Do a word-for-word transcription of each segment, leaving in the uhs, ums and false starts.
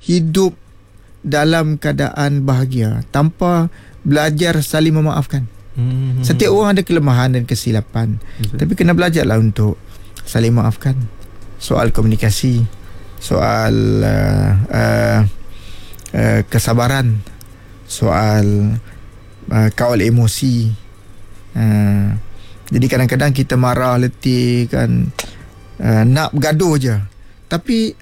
hidup dalam keadaan bahagia tanpa belajar saling memaafkan. Hmm. Setiap orang ada kelemahan dan kesilapan. Betul. Tapi kena belajarlah untuk saling maafkan. Soal komunikasi, soal uh, uh, uh, kesabaran, soal uh, kawal emosi. Uh, jadi kadang-kadang kita marah, letih kan, uh, nak bergaduh je. Tapi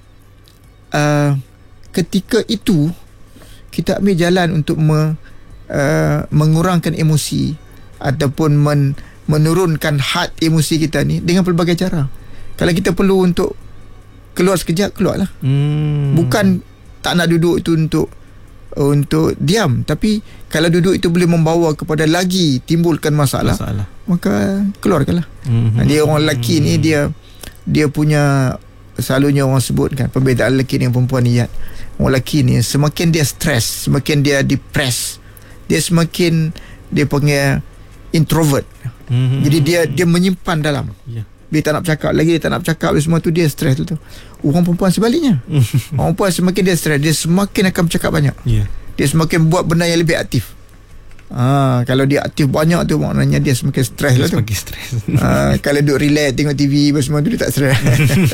uh, ketika itu kita ambil jalan untuk me, uh, mengurangkan emosi ataupun men, menurunkan had emosi kita ni dengan pelbagai cara. Kalau kita perlu untuk keluar sekejap, keluarlah. Hmm. Bukan tak nak duduk itu untuk untuk diam, tapi kalau duduk itu boleh membawa kepada lagi timbulkan masalah, masalah. maka keluarkanlah. Hmm. Dia orang lelaki ni dia dia punya, selalunya orang sebut kan, perbezaan lelaki dengan perempuan ni. Orang lelaki ni semakin dia stres, semakin dia depress, dia semakin dia panggil introvert. Mm-hmm. Jadi dia dia menyimpan dalam. Yeah. Dia tak nak bercakap lagi, dia tak nak bercakap, semua tu dia stres tu. Orang perempuan sebaliknya. Orang perempuan semakin dia stres, dia semakin akan bercakap banyak. Yeah. Dia semakin buat benda yang lebih aktif. Ha, kalau dia aktif banyak tu maknanya dia semakin stres lah tu. Semakin stres. Ha, kalau duduk relax tengok T V semua tu dia tak stres.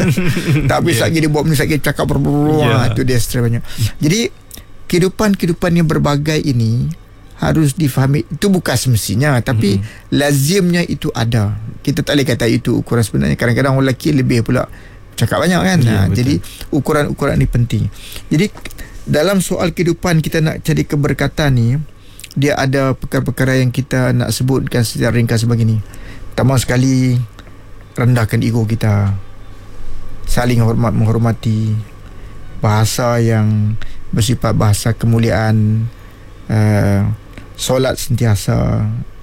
Tak habis yeah. lagi dia buat benda lagi cakap berburu. Yeah. Ha, tu dia stres banyak. Jadi kehidupan-kehidupan yang berbagai ini harus difahami. Itu bukan semestinya, tapi mm-hmm. lazimnya itu ada. Kita tak boleh kata itu ukuran sebenarnya. Kadang-kadang orang lelaki lebih pula cakap banyak kan. Yeah, ha, jadi ukuran-ukuran ni penting. Jadi dalam soal kehidupan kita nak cari keberkatan ni, dia ada perkara-perkara yang kita nak sebutkan secara ringkas begini. Pertama sekali, rendahkan ego kita, saling hormat menghormati, bahasa yang bersifat bahasa kemuliaan, uh, solat sentiasa,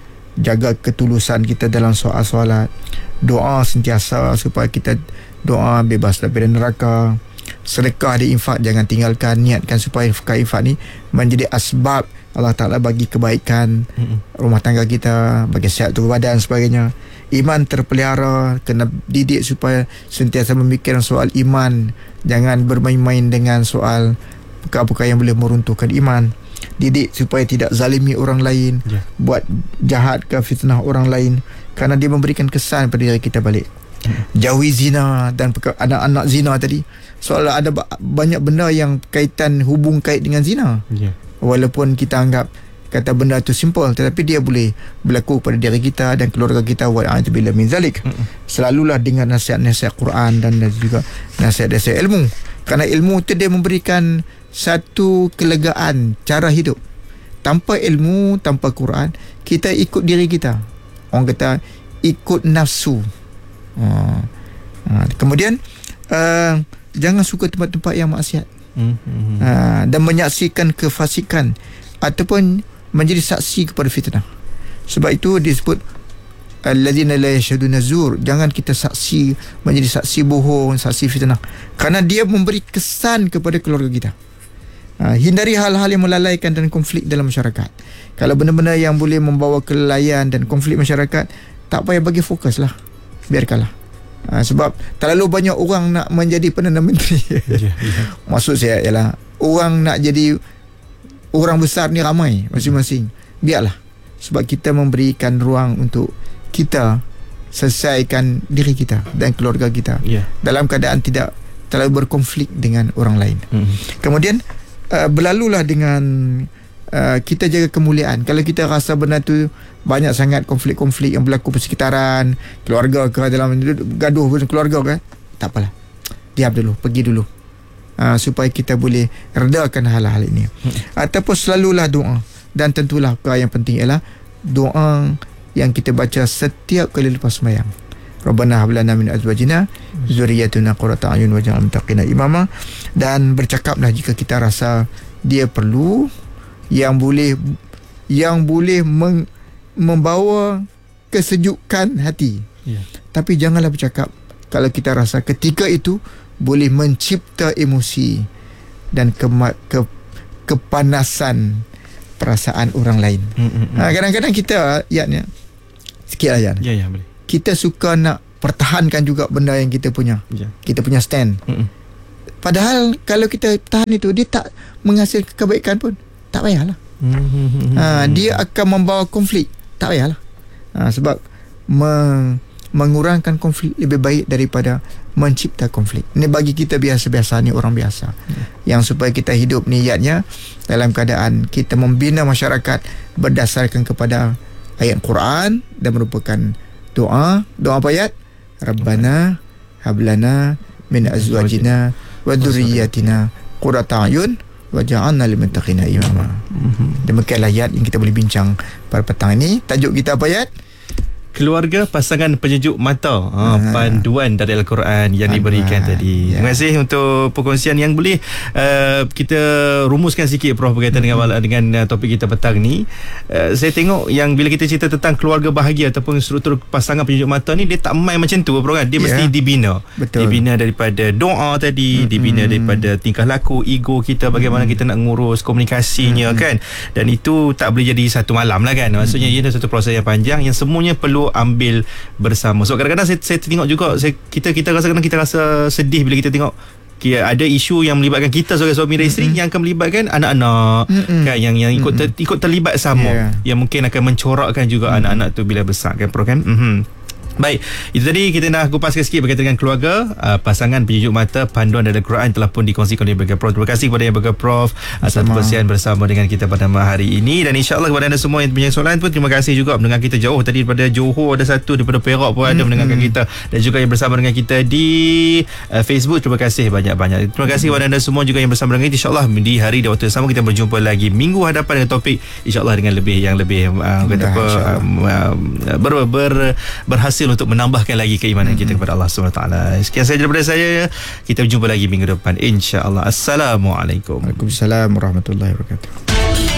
jaga ketulusan kita dalam soal solat, doa sentiasa supaya kita doa bebas daripada neraka, sedekah di infak jangan tinggalkan, niatkan supaya infak ni menjadi asbab Allah Ta'ala bagi kebaikan mm-hmm. rumah tangga kita, bagi sihat tubuh badan sebagainya. Iman terpelihara, kena didik supaya sentiasa memikirkan soal iman, jangan bermain-main dengan soal perkara-perkara yang boleh meruntuhkan iman. Didik supaya tidak zalimi orang lain, yeah. buat jahat ke fitnah orang lain, kerana dia memberikan kesan pada diri kita balik. mm. Jauhi zina dan perkara, anak-anak zina tadi, soalnya ada banyak benda yang kaitan hubung kait dengan zina, yeah. walaupun kita anggap kata benda tu simple, tetapi dia boleh berlaku pada diri kita dan keluarga kita. Wa'a'idzubillah min zalik. mm. Selalulah dengan nasihat-nasihat Quran dan juga nasihat-nasihat ilmu, kerana ilmu tu dia memberikan satu kelegaan cara hidup. Tanpa ilmu, tanpa Quran, kita ikut diri kita. Orang kata ikut nafsu. ha. Ha. Kemudian uh, jangan suka tempat-tempat yang maksiat, mm-hmm. uh, dan menyaksikan kefasikan ataupun menjadi saksi kepada fitnah. Sebab itu disebut alladzina la yashhaduna zur, jangan kita saksi, menjadi saksi bohong, saksi fitnah, kerana dia memberi kesan kepada keluarga kita. uh, hindari hal-hal yang melalaikan dan konflik dalam masyarakat. Kalau benda-benda yang boleh membawa kelalaian dan konflik masyarakat, tak payah bagi fokus lah, biarkanlah. Ha, sebab terlalu banyak orang nak menjadi Perdana Menteri. yeah, yeah. Maksud saya ialah orang nak jadi orang besar ni ramai masing-masing. Biarlah, sebab kita memberikan ruang untuk kita selesaikan diri kita dan keluarga kita, yeah. dalam keadaan tidak terlalu berkonflik dengan orang lain. mm. Kemudian uh, berlalulah dengan uh, kita jaga kemuliaan. Kalau kita rasa benda tu banyak sangat konflik-konflik yang berlaku persekitaran, keluarga ke, dalam gaduh keluarga ke, tak apalah, diam dulu, pergi dulu, uh, supaya kita boleh redakan hal-hal ini. hmm. Ataupun selalulah doa. Dan tentulah perkara yang penting ialah doa yang kita baca setiap kali lepas sembahyang. Rabbana hab lana min azwajina dzurriyyatuna qurrata a'yun waj'alna lil muttaqina imama. Dan bercakaplah jika kita rasa dia perlu, yang boleh yang boleh meng, membawa kesejukan hati. yeah. Tapi janganlah bercakap kalau kita rasa ketika itu boleh mencipta emosi dan ke, ke, kepanasan perasaan orang lain. mm-hmm. ha, Kadang-kadang kita ya, ya, sikit lah ya, ya, ya, boleh. Kita suka nak pertahankan juga benda yang kita punya, yeah. kita punya stand. mm-hmm. Padahal kalau kita tahan itu, dia tak menghasilkan kebaikan pun, tak payahlah. Mm-hmm. Ha, dia akan membawa konflik, tak payahlah. Ha, sebab meng, mengurangkan konflik lebih baik daripada mencipta konflik. Ini bagi kita biasa-biasa ni, orang biasa. Mm. Yang supaya kita hidup niatnya dalam keadaan kita membina masyarakat berdasarkan kepada ayat Quran dan merupakan doa. Doa apa ayat? Rabbana hablana min azwajina wa dhurriyyatina qurrata a'yun waj'alna lil muttaqina imama. Mm-hmm. Demikianlah ayat yang kita boleh bincang pada petang ini. Tajuk kita apa ayat? Keluarga pasangan penyejuk mata. Ha, panduan dari Al-Quran yang panduan diberikan tadi. Ya. Terima kasih untuk perkongsian yang boleh uh, kita rumuskan sikit, Prof, berkaitan mm-hmm. dengan dengan uh, topik kita petang ni. Uh, saya tengok yang bila kita cerita tentang keluarga bahagia ataupun struktur pasangan penyejuk mata ni, dia tak main macam tu, Prof, kan? Dia yeah. mesti dibina. Betul. Dibina daripada doa tadi, mm-hmm. dibina daripada tingkah laku, ego kita, bagaimana mm-hmm. kita nak ngurus komunikasinya, mm-hmm. kan? Dan itu tak boleh jadi satu malam lah, kan? Maksudnya mm-hmm. ia adalah satu proses yang panjang yang semuanya perlu ambil bersama. So kadang-kadang saya, saya tengok juga, saya, kita kita rasa kadang kita rasa sedih bila kita tengok kira ada isu yang melibatkan kita sebagai suami dan isteri, mm-hmm. yang akan melibatkan anak-anak, mm-hmm. kan, yang yang ikut ter, ikut terlibat sama, yeah. yang mungkin akan mencorakkan juga mm-hmm. anak-anak tu bila besar, kan, Prof, kan? Mm-hmm. Baik, itu tadi kita dah kupaskan sikit berkaitan dengan keluarga, uh, pasangan penyejuk mata, panduan dari Al-Quran telah pun dikongsikan oleh Berga Prof. Terima kasih kepada yang Berga Prof atas perkongsian bersama dengan kita pada hari ini, dan insya-Allah kepada anda semua yang punya soalan pun terima kasih juga mendengar kita jauh tadi daripada Johor, ada satu daripada Perak pun ada mm-hmm. mendengarkan kita, dan juga yang bersama dengan kita di uh, Facebook. Terima kasih banyak-banyak. Terima kasih kepada anda semua juga yang bersama dengan kita. Insya-Allah di hari dan waktu yang sama kita berjumpa lagi minggu hadapan dengan topik insya-Allah dengan lebih yang lebih uh, kata apa uh, ber, ber, berhasil untuk menambahkan lagi keimanan mm-hmm. kita kepada Allah subhanahu wa taala. Sekian sahaja daripada saya. Kita berjumpa lagi minggu depan insya-Allah. Assalamualaikum. Waalaikumsalam warahmatullahi wabarakatuh.